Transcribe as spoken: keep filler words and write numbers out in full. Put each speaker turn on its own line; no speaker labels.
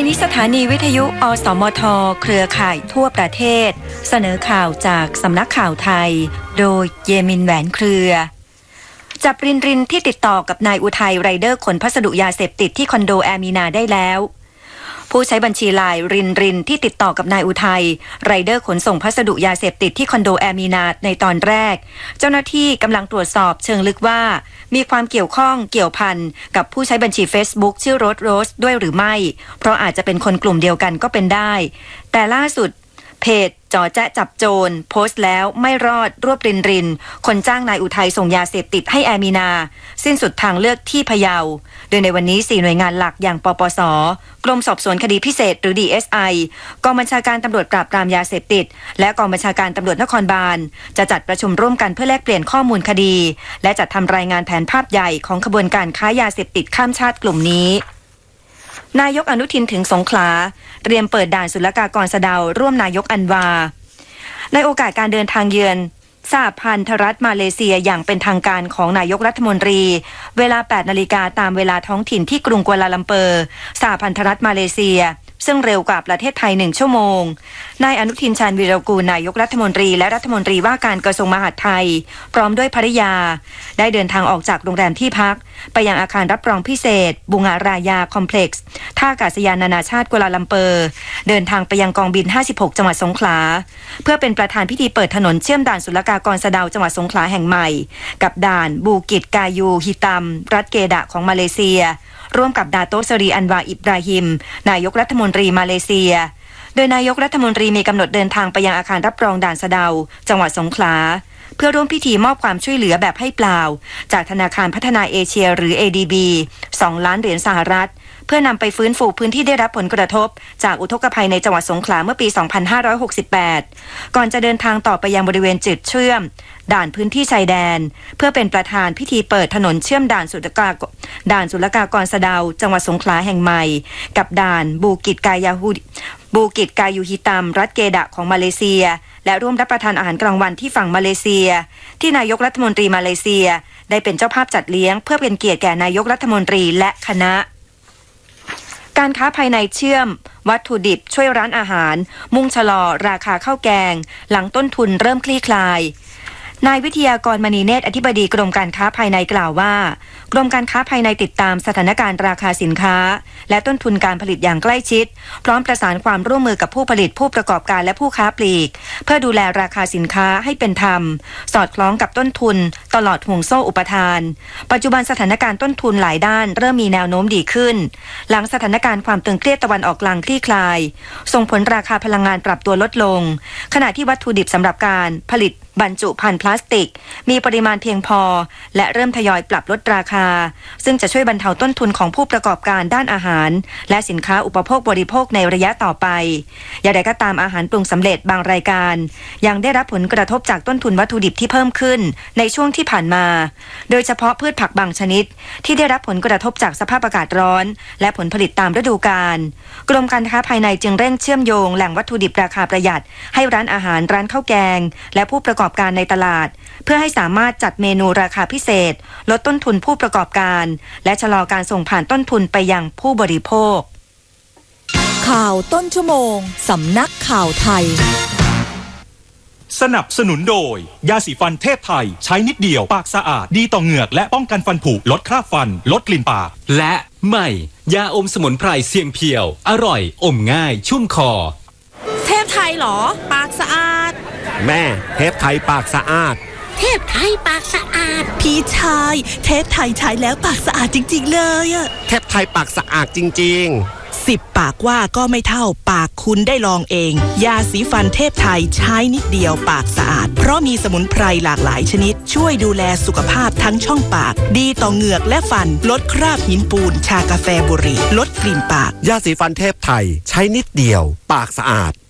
นี้สถานีวิทยุอสมทเครือข่ายทั่วประเทศเสนอข่าวจากสำนักข่าวไทยโดยเยมินแหวนเครือจับรินรินที่ติดต่อกับนายอุทัยไรเดอร์ขนพัสดุยาเสพติดที่คอนโดแอร์มีนาได้แล้วผู้ใช้บัญชีไลน์รินรินที่ติดต่อกับนายอุทัยไรเดอร์ขนส่งพัสดุยาเสพติดที่คอนโดแอร์มีนาในตอนแรกเจ้าหน้าที่กำลังตรวจสอบเชิงลึกว่ามีความเกี่ยวข้องเกี่ยวพันกับผู้ใช้บัญชี Facebook ชื่อโรสโรสด้วยหรือไม่เพราะอาจจะเป็นคนกลุ่มเดียวกันก็เป็นได้แต่ล่าสุดเพจจอแจ๊จับโจรโพสต์แล้วไม่รอดรวบรินรินคนจ้างนายอุทัยส่งยาเสพติดให้แอร์มีนาสิ้นสุดทางเลือกที่พะเยาโดยในวันนี้สี่หน่วยงานหลักอย่างปปส.กรมสอบสวนคดีพิเศษหรือ ดี เอส ไอ กองบัญชาการตำรวจปราบปรามยาเสพติดและกองบัญชาการตำรวจนครบาลจะจัดประชุมร่วมกันเพื่อแลกเปลี่ยนข้อมูลคดีและจัดทำรายงานแผนภาพใหญ่ของขบวนการค้ายาเสพติดข้ามชาติกลุ่มนี้นายกอนุทินถึงสงขลาเตรียมเปิดด่านศุลกากรสะเดาร่วมนายกอันวาในโอกาสการเดินทางเยือนสหพันธรัฐมาเลเซียอย่างเป็นทางการของนายกรัฐมนตรีเวลา แปดนาฬิกาตามเวลาท้องถิ่นที่กรุงกัวลาลัมเปอร์สหพันธรัฐมาเลเซียซึ่งเร็วกว่าประเทศไทยหนึ่งชั่วโมงนายอนุทินชาญวีรกูลนายกรัฐมนตรีและรัฐมนตรีว่าการกระทรวงมหาดไทยพร้อมด้วยภริยาได้เดินทางออกจากโรงแรมที่พักไปยังอาคารรับรองพิเศษบุงารายาคอมเพล็กซ์ท่าอากาศยานนานาชาติกัวลาลัมเปอร์เดินทางไปยังกองบินห้าสิบหกจังหวัดสงขลาเพื่อเป็นประธานพิธีเปิดถนนเชื่อมด่านศุลกากรสะเดาจังหวัดสงขลาแห่งใหม่กับด่านบูกิตกายูฮิตัมรัฐเกดะของมาเลเซียร่วมกับดาโตสรีอันวาอิบราฮิมนายกรัฐมนตรีมาเลเซียโดยนายกรัฐมนตรีมีกำหนดเดินทางไปยังอาคารรับรองด่านสะเดาจังหวัดสงขลาเพื่อร่วมพิธีมอบความช่วยเหลือแบบให้เปล่าจากธนาคารพัฒนาเอเชียหรือ เอ ดี บี สองล้านเหรียญสหรัฐเพื่อนำไปฟื้นฟูพื้นที่ได้รับผลกระทบจากอุทกภัยในจังหวัดสงขลาเมื่อปี สองพันห้าร้อยหกสิบแปด ก่อนจะเดินทางต่อไปยังบริเวณจุดเชื่อมด่านพื้นที่ชายแดนเพื่อเป็นประธานพิธีเปิดถนนเชื่อมด่านศุลกาด่านศุลกากรสะเดาจังหวัดสงขลาแห่งใหม่กับด่านบูกิตกายาฮูบูกิตกายูฮิตัมรัฐเกดะของมาเลเซียและร่วมรับประทานอาหารกลางวันที่ฝั่งมาเลเซียที่นายกรัฐมนตรีมาเลเซียได้เป็นเจ้าภาพจัดเลี้ยงเพื่อเป็นเกียรติแก่นายกรัฐมนตรีและคณะการค้าภายในเชื่อมวัตถุดิบช่วยร้านอาหารมุ่งชะลอราคาข้าวแกงหลังต้นทุนเริ่มคลี่คลายนายวิทยากรมณีเนตรอธิบดีกรมการค้าภายในกล่าวว่ากรมการค้าภายในติดตามสถานการณ์ราคาสินค้าและต้นทุนการผลิตอย่างใกล้ชิดพร้อมประสานความร่วมมือกับผู้ผลิตผู้ประกอบการและผู้ค้าปลีกเพื่อดูแลราคาสินค้าให้เป็นธรรมสอดคล้องกับต้นทุนตลอดห่วงโซ่อุปทานปัจจุบันสถานการณ์ต้นทุนหลายด้านเริ่มมีแนวโน้มดีขึ้นหลังสถานการณ์ความตึงเครียดตะวันออกกลางคลี่คลายส่งผลราคาพลังงานปรับตัวลดลงขณะที่วัตถุดิบสำหรับการผลิตบรรจุภัณฑ์พลาสติกมีปริมาณเพียงพอและเริ่มทยอยปรับลดราคาซึ่งจะช่วยบรรเทาต้นทุนของผู้ประกอบการด้านอาหารและสินค้าอุปโภคบริโภคในระยะต่อไปอย่างไรก็ตามอาหารปรุงสำเร็จบางรายการยังได้รับผลกระทบจากต้นทุนวัตถุดิบที่เพิ่มขึ้นในช่วงที่ผ่านมาโดยเฉพาะพืชผักบางชนิดที่ได้รับผลกระทบจากสภาพอากาศร้อนและผลผลิตตามฤดูกาลกรมการค้าภายในจึงเร่งเชื่อมโยงแหล่งวัตถุดิบราคาประหยัดให้ร้านอาหารร้านข้าวแกงและผู้ประกอบการในตลาดเพื่อให้สามารถจัดเมนูราคาพิเศษลดต้นทุนผู้ประกอบการและชะลอการส่งผ่านต้นทุนไปยังผู้บริโภค
ข่าวต้นชั่วโมงสำนักข่าวไทย
สนับสนุนโดยยาสีฟันเทพไทยใช้นิดเดียวปากสะอาดดีต่อเหงือกและป้องกันฟันผุลดคราบฟันลดกลิ่นปาก
และใหม่ยาอมสมุนไพรเสียงเพียวอร่อยอมง่ายชุ่มคอ
เทพไทยเหรอปากสะอาด
แม่เทพไทยปากสะอาด
เทพไทยปากสะอาด
พี่ชายเทพไทยใช้แล้วปากสะอาดจริงๆเลยอะ
เทพไทยปากสะอาดจริง
ๆสิบปากว่าก็ไม่เท่าปากคุณได้ลองเองยาสีฟันเทพไทยใช้นิดเดียวปากสะอาดเพราะมีสมุนไพรหลากหลายชนิดช่วยดูแลสุขภาพทั้งช่องปากดีต่อเหงือกและฟันลดคราบหินปูนชากาแฟบุหรี่ลดกลิ่นปาก
ยาสีฟันเทพไทยใช้นิดเดียวปากสะอาด